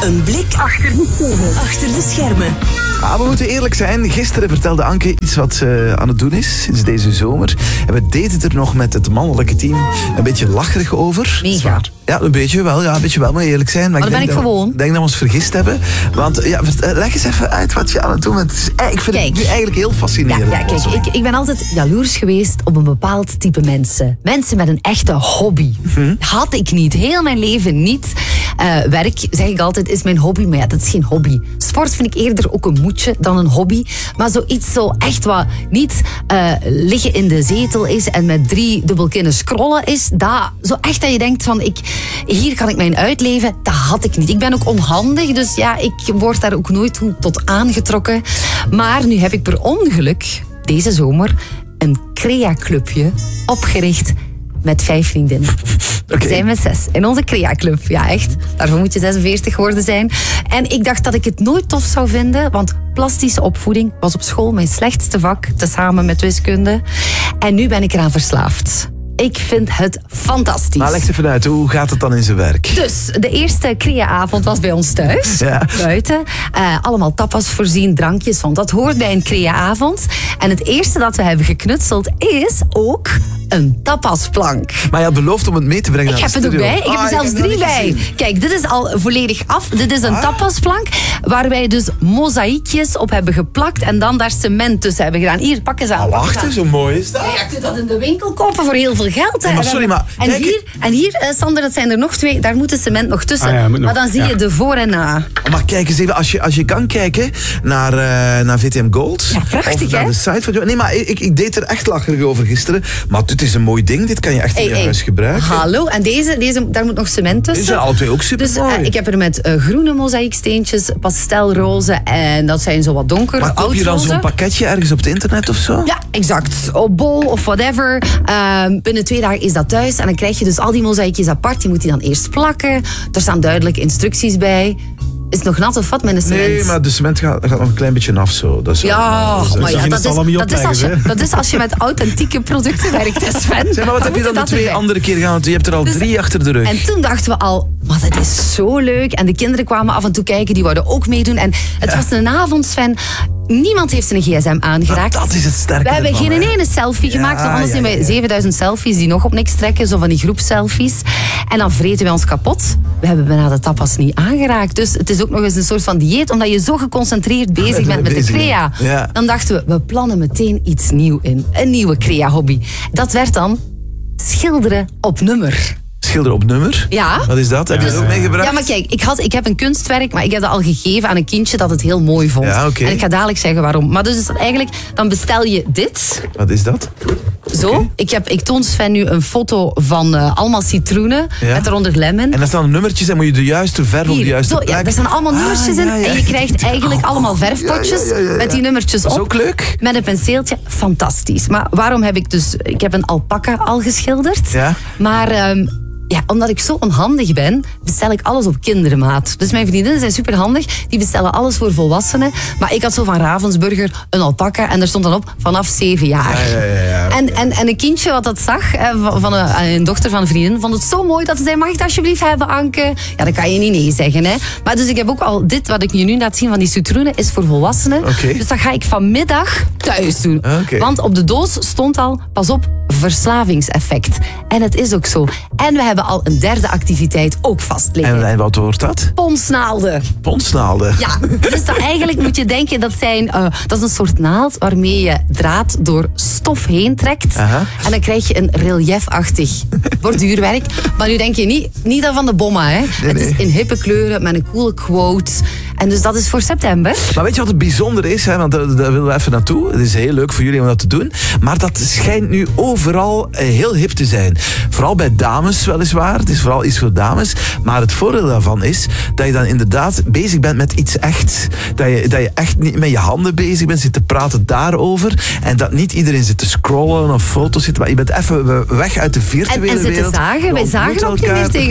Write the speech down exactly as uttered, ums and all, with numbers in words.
Een blik achter de schermen. Achter de schermen. Ah, we moeten eerlijk zijn. Gisteren vertelde Anke iets wat ze aan het doen is sinds deze zomer. En we deden het er nog met het mannelijke team een beetje lacherig over. Mega. Ja, een beetje wel. Ja, een beetje wel, maar eerlijk zijn. Maar, maar dan ik ben denk ik dat, gewoon. Ik denk dat we ons vergist hebben. Want ja, leg eens even uit wat je aan het doen bent. Ik vind Kijk. het nu eigenlijk heel Ja, fascinerend. ja, kijk, ik, ik ben altijd jaloers geweest op een bepaald type mensen. Mensen met een echte hobby. Hm? Had ik niet. Heel mijn leven niet. Uh, werk, zeg ik altijd, is mijn hobby. Maar ja, dat is geen hobby. Sport vind ik eerder ook een moedje dan een hobby. Maar zoiets zo echt wat niet uh, liggen in de zetel is en met drie dubbelkinnen scrollen is. Dat, zo echt dat je denkt van, ik, hier kan ik mijn uitleven. Dat had ik niet. Ik ben ook onhandig. Dus ja, ik word daar ook nooit toe tot aangetrokken. Maar nu heb ik per ongeluk deze zomer een crea-clubje opgericht met vijf vriendinnen. Okay. We zijn met zes in onze crea-club. Ja, echt. Daarvoor moet je zesenveertig geworden zijn. En ik dacht dat ik het nooit tof zou vinden, want plastische opvoeding was op school mijn slechtste vak, tezamen met wiskunde. En nu ben ik eraan verslaafd. Ik vind het fantastisch. Maar leg even uit, hoe gaat het dan in zijn werk? Dus, de eerste crea-avond was bij ons thuis. Ja. Buiten. Uh, allemaal tapas voorzien, drankjes, want dat hoort bij een crea-avond. En het eerste dat we hebben geknutseld is ook een tapasplank. Maar je had beloofd om het mee te brengen Ik naar heb de het ook studio. bij. Ik heb Ah, er zelfs ik heb drie dat bij. niet gezien. Kijk, dit is al volledig af. Dit is een Ah. tapasplank waar wij dus mozaïekjes op hebben geplakt en dan daar cement tussen hebben gedaan. Hier, pak eens aan. Ah, pak wacht eens aan. eens, hoe mooi is dat? Ja, je kunt dat in de winkel kopen voor heel veel geld. Hè. Nee, maar En sorry, we- maar En kijk- hier, en hier uh, Sander, dat zijn er nog twee. Daar moet de cement nog tussen. Ah ja, moet nog. Maar dan zie je Ja. de voor en na. Maar kijk eens even, als je, als je kan kijken naar, uh, naar V T M Gold. Ja, prachtig, of naar hè? de site van... Nee, maar ik, ik deed er echt lacherig over gisteren. Maar dit is een mooi ding, dit kan je echt in Hey, je hey. huis gebruiken. Hallo, en deze, deze, daar moet nog cement tussen. Deze zijn alle twee ook super Dus mooi. uh, ik heb er met uh, groene mozaïeksteentjes, pastelroze en dat zijn zo wat donker Maar koop je dan oudroze. zo'n pakketje ergens op het internet of zo? Ja, exact. Op bol of whatever. Uh, binnen twee dagen is dat thuis. En dan krijg je dus al die mozaïekjes apart. Die moet je dan eerst plakken. Er staan duidelijk instructies bij. Is het nog nat of wat met een cement? Nee, maar de cement gaat, gaat nog een klein beetje af zo. Dat is wel- Ja, dat is- maar ja, begin dat het is, allemaal dat, is als je, opleggen, dat is als je met authentieke producten werkt, hè, Sven. Zeg maar, wat heb je dan de moet twee erbij. andere keer gedaan? Want je hebt er al Dus- drie achter de rug. En toen dachten we al, maar dat is zo leuk. En de kinderen kwamen af en toe kijken, die wouden ook meedoen. En het Ja. was een avond, Sven. Niemand heeft zijn gsm aangeraakt. Maar dat is het sterke We hebben ervan, geen hè. ene selfie Ja, gemaakt. Want anders ja, zijn wij ja, ja. zevenduizend selfies die nog op niks trekken. Zo van die groepselfies. En dan vreten wij ons kapot. We hebben bijna de tapas niet aangeraakt. Dus het is ook nog eens een soort van dieet. Omdat je zo geconcentreerd bezig bent met de Bezig bent. crea. Ja. Dan dachten we, we plannen meteen iets nieuws in. Een nieuwe crea-hobby. Dat werd dan schilderen op nummer. Schilder op nummer. Ja. Wat is dat? Heb je dat ook meegebracht? Ja, maar kijk, ik, had, ik heb een kunstwerk, maar ik heb dat al gegeven aan een kindje dat het heel mooi vond. Ja, oké. En ik ga dadelijk zeggen waarom. Maar dus is dat eigenlijk, dan bestel je dit. Wat is dat? Zo. Oké. Ik, heb, ik toon Sven nu een foto van uh, allemaal citroenen, Ja. met eronder lemon. En daar staan nummertjes en moet je de juiste verf op de Hier, juiste zo, plek. ja, er staan allemaal nummertjes Ah, in. ja, ja. En je krijgt eigenlijk allemaal verfpotjes Ja, ja, ja, ja, ja. met die nummertjes Dat is op. ook leuk. Met een penseeltje. Fantastisch. Maar waarom heb ik dus... Ik heb een alpaca al geschilderd. Ja. Maar... Um, Ja, omdat ik zo onhandig ben, bestel ik alles op kindermaat. Dus mijn vriendinnen zijn superhandig. Die bestellen alles voor volwassenen. Maar ik had zo van Ravensburger een alpaca. En er stond dan op vanaf zeven jaar. Ja, ja, ja, ja. En, en, en een kindje wat dat zag, eh, van van een, een dochter van een vriendin, vond het zo mooi dat ze zei, mag ik het alsjeblieft hebben, Anke? Ja, dan kan je niet nee zeggen. Hè. Maar dus ik heb ook al dit, wat ik je nu laat zien van die citroenen, is voor volwassenen. Oké. Dus dat ga ik vanmiddag thuis doen. Oké. Want op de doos stond al, pas op, verslavingseffect. En het is ook zo. En we hebben al een derde activiteit ook vast liggen. En, en wat wordt dat? Ponsnaalden. Ponsnaalden. Ja, dus dat eigenlijk moet je denken, dat, zijn, uh, dat is een soort naald waarmee je draad door stof heen trekt. Aha. En dan krijg je een reliefachtig borduurwerk. Maar nu denk je niet, niet dat van de bomma, hè. Het nee. is in hippe kleuren, met een coole quote. En dus dat is voor september. Maar weet je wat het bijzonder is? Hè? Want daar, daar willen we even naartoe. Het is heel leuk voor jullie om dat te doen. Maar dat schijnt nu overal eh, heel hip te zijn. Vooral bij dames weliswaar. Het is vooral iets voor dames. Maar het voordeel daarvan is dat je dan inderdaad bezig bent met iets echt. Dat je, dat je echt niet met je handen bezig bent. Zit te praten daarover. En dat niet iedereen zit te scrollen of foto's zit. Maar je bent even weg uit de virtuele En, en zitten wereld. zagen. Je Wij zagen ontmoet ook niet elkaar. meer tegen